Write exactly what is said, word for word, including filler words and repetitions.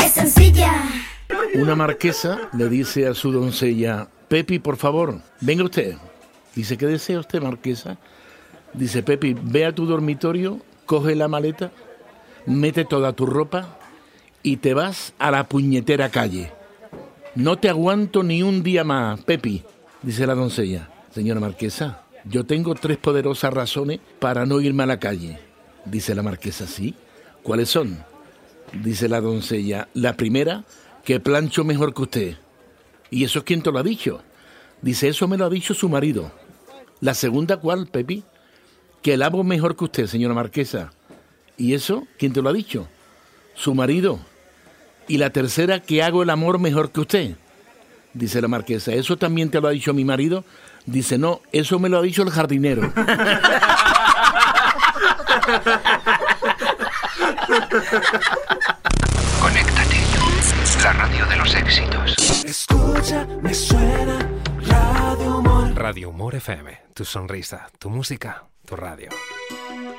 es sencilla. Una marquesa le dice a su doncella: Pepi, por favor, venga usted. Dice: ¿qué desea usted, marquesa? Dice: Pepi, ve a tu dormitorio, coge la maleta, mete toda tu ropa y te vas a la puñetera calle. No te aguanto ni un día más, Pepi. Dice la doncella: señora marquesa, yo tengo tres poderosas razones para no irme a la calle. Dice la marquesa: ¿sí? ¿Cuáles son? Dice la doncella: la primera, que plancho mejor que usted. ¿Y eso es quién te lo ha dicho? Dice: eso me lo ha dicho su marido. La segunda, ¿cuál, Pepi? Que lavo mejor que usted, señora marquesa. ¿Y eso quién te lo ha dicho? Su marido. Y la tercera, que hago el amor mejor que usted. Dice la marquesa: ¿eso también te lo ha dicho mi marido? Dice: no, eso me lo ha dicho el jardinero. Conéctate, la radio de los éxitos. Escucha, me suena Radio Humor. Radio Humor F M, tu sonrisa, tu música, tu radio.